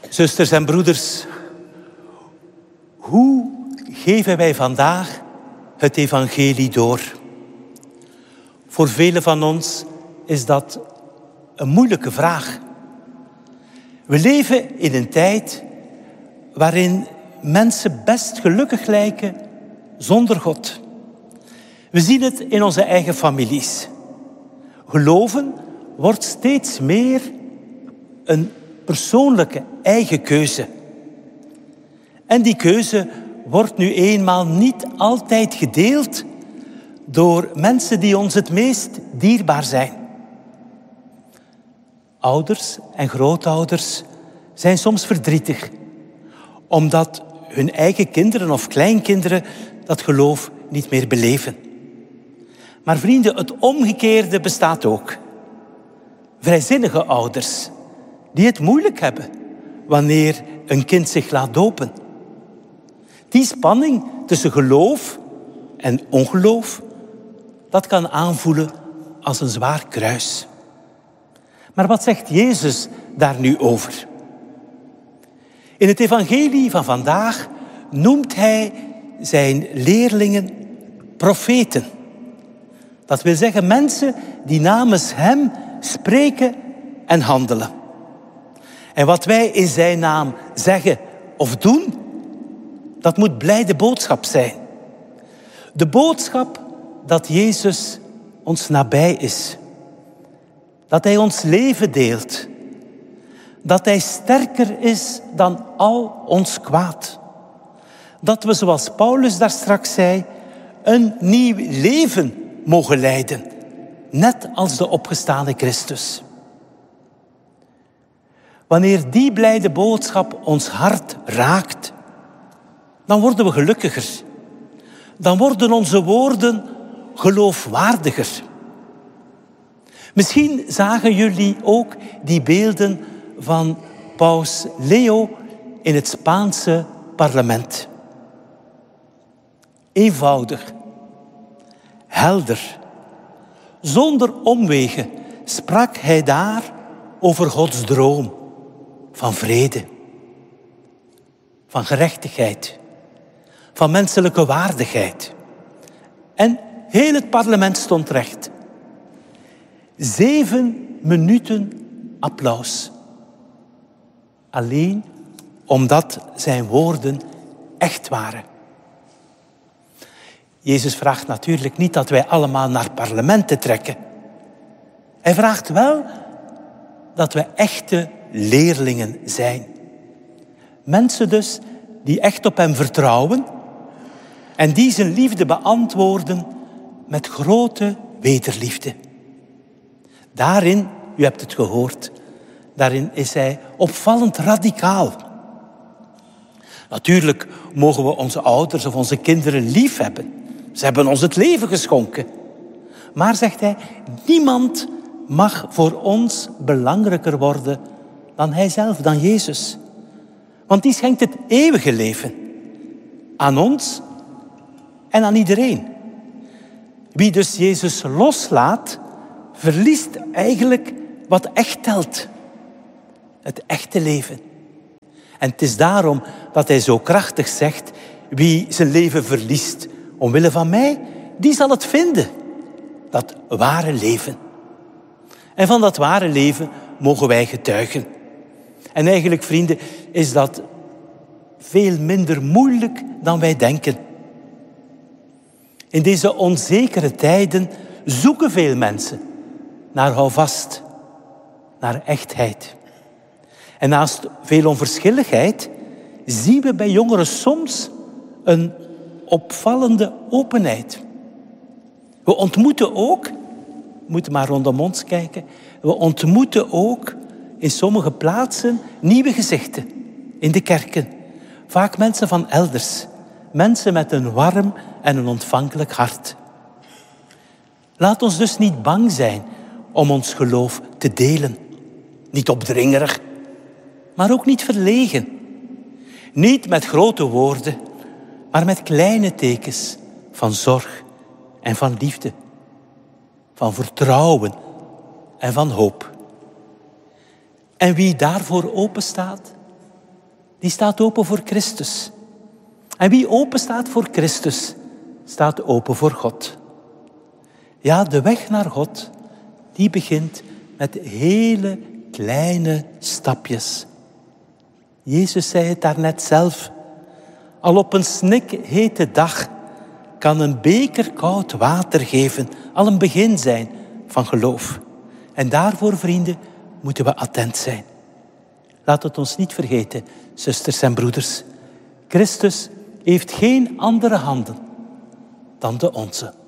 Zusters en broeders, hoe geven wij vandaag het evangelie door? Voor velen van ons is dat een moeilijke vraag. We leven in een tijd waarin mensen best gelukkig lijken zonder God. We zien het in onze eigen families. Geloven wordt steeds meer een persoonlijke eigen keuze. En die keuze wordt nu eenmaal niet altijd gedeeld door mensen die ons het meest dierbaar zijn. Ouders en grootouders zijn soms verdrietig, omdat hun eigen kinderen of kleinkinderen dat geloof niet meer beleven. Maar vrienden, het omgekeerde bestaat ook. Vrijzinnige ouders die het moeilijk hebben wanneer een kind zich laat dopen. Die spanning tussen geloof en ongeloof, dat kan aanvoelen als een zwaar kruis. Maar wat zegt Jezus daar nu over? In het evangelie van vandaag noemt hij zijn leerlingen profeten. Dat wil zeggen mensen die namens hem spreken en handelen. En wat wij in zijn naam zeggen of doen, dat moet blijde boodschap zijn. De boodschap dat Jezus ons nabij is. Dat hij ons leven deelt. Dat hij sterker is dan al ons kwaad. Dat we, zoals Paulus daar straks zei, een nieuw leven mogen leiden. Net als de opgestane Christus. Wanneer die blijde boodschap ons hart raakt, dan worden we gelukkiger. Dan worden onze woorden geloofwaardiger. Misschien zagen jullie ook die beelden van paus Leo in het Spaanse parlement. Eenvoudig, helder, zonder omwegen sprak hij daar over Gods droom van vrede, van gerechtigheid, van menselijke waardigheid. En heel het parlement stond recht. 7 minuten applaus. Alleen omdat zijn woorden echt waren. Jezus vraagt natuurlijk niet dat wij allemaal naar parlementen trekken. Hij vraagt wel dat wij echte leerlingen zijn. Mensen dus die echt op hem vertrouwen en die zijn liefde beantwoorden met grote wederliefde. Daarin, u hebt het gehoord, daarin is hij opvallend radicaal. Natuurlijk mogen we onze ouders of onze kinderen lief hebben. Ze hebben ons het leven geschonken. Maar, zegt hij, niemand mag voor ons belangrijker worden dan hijzelf, dan Jezus. Want die schenkt het eeuwige leven aan ons en aan iedereen. Wie dus Jezus loslaat, verliest eigenlijk wat echt telt. Het echte leven. En het is daarom dat hij zo krachtig zegt, wie zijn leven verliest omwille van mij, die zal het vinden. Dat ware leven. En van dat ware leven mogen wij getuigen. En eigenlijk, vrienden, is dat veel minder moeilijk dan wij denken. In deze onzekere tijden zoeken veel mensen naar houvast, naar echtheid. En naast veel onverschilligheid zien we bij jongeren soms een opvallende openheid. We ontmoeten ook, we moeten maar rondom ons kijken, we ontmoeten ook in sommige plaatsen nieuwe gezichten in de kerken. Vaak mensen van elders, mensen met een warm en een ontvankelijk hart. Laat ons dus niet bang zijn om ons geloof te delen. Niet opdringerig, maar ook niet verlegen. Niet met grote woorden, maar met kleine tekens van zorg en van liefde. Van vertrouwen en van hoop. En wie daarvoor openstaat, die staat open voor Christus. En wie open staat voor Christus, staat open voor God. Ja, de weg naar God, die begint met hele kleine stapjes. Jezus zei het daarnet zelf. Al op een snikhete dag kan een beker koud water geven al een begin zijn van geloof. En daarvoor, vrienden, moeten we attent zijn. Laat het ons niet vergeten, zusters en broeders. Christus heeft geen andere handen dan de onze.